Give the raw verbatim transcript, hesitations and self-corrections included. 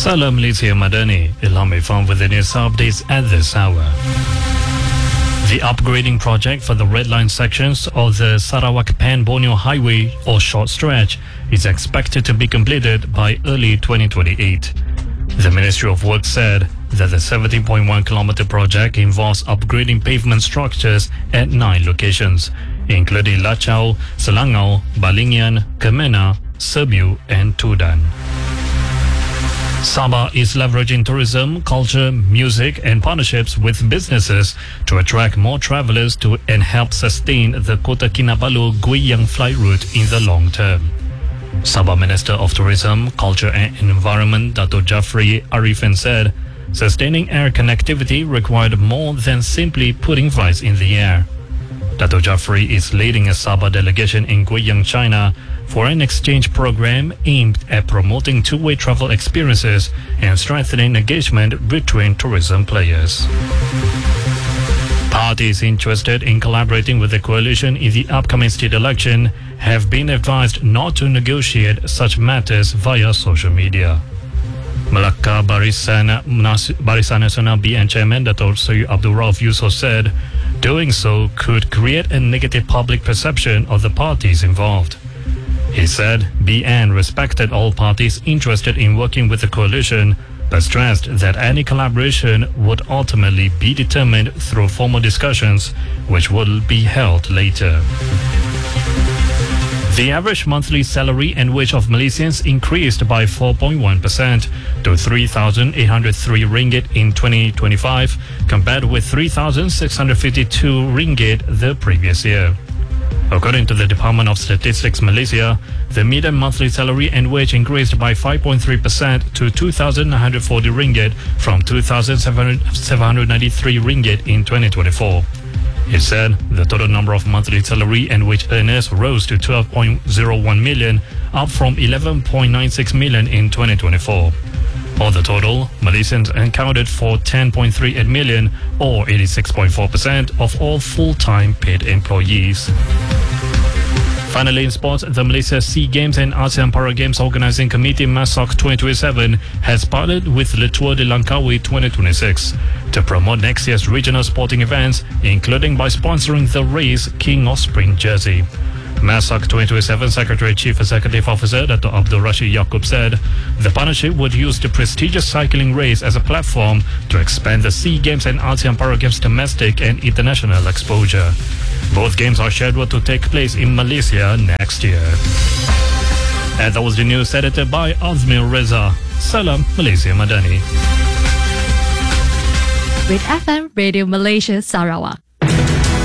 Salam Malaysia Madani, Ilham found with the news updates at this hour. The upgrading project for the red line sections of the Sarawak-Pan-Borneo Highway, or short stretch, is expected to be completed by early twenty twenty-eight. The Ministry of Works said that the seventeen point one kilometre project involves upgrading pavement structures at nine locations, including Lachau, Selangau, Balingian, Kemena, Serbu and Tudan. Sabah is leveraging tourism, culture, music and partnerships with businesses to attract more travellers to and help sustain the Kota Kinabalu Guiyang flight route in the long term. Sabah Minister of Tourism, Culture and Environment Dato' Jafri Arifin said, sustaining air connectivity required more than simply putting flights in the air. Dato' Jafri is leading a Sabah delegation in Guiyang, China for an exchange program aimed at promoting two-way travel experiences and strengthening engagement between tourism players. Parties interested in collaborating with the coalition in the upcoming state election have been advised not to negotiate such matters via social media. Melaka Barisan, Barisan Nasional B N Chairman Dato' Seri Abdul Rauf Yusof said doing so could create a negative public perception of the parties involved. He said B N respected all parties interested in working with the coalition, but stressed that any collaboration would ultimately be determined through formal discussions, which will be held later. The average monthly salary and wage of Malaysians increased by four point one percent to three thousand eight hundred three ringgit in twenty twenty-five, compared with three thousand six hundred fifty-two ringgit the previous year. According to the Department of Statistics Malaysia, the median monthly salary and wage increased by five point three percent to two thousand nine hundred forty ringgit from two thousand seven hundred ninety-three ringgit in twenty twenty-four. He said the total number of monthly salary and wage earners rose to twelve point zero one million, up from eleven point nine six million in twenty twenty-four. Of the total, Malaysians accounted for ten point three eight million, or eighty-six point four percent of all full-time paid employees. Finally, in sports, the Malaysia SEA Games and ASEAN Para Games Organising Committee MASOC twenty twenty-seven has partnered with Le Tour de Langkawi twenty twenty-six to promote next year's regional sporting events, including by sponsoring the race King of Spring jersey. MASOC twenty twenty-seven Secretary Chief Executive Officer Dato' Abdul Rashid Yaakob said the partnership would use the prestigious cycling race as a platform to expand the SEA Games and ASEAN Para Games domestic and international exposure. Both games are scheduled to take place in Malaysia next year. And that was the news edited by Azmir Reza. Salam Malaysia Madani. With F M Radio Malaysia Sarawak.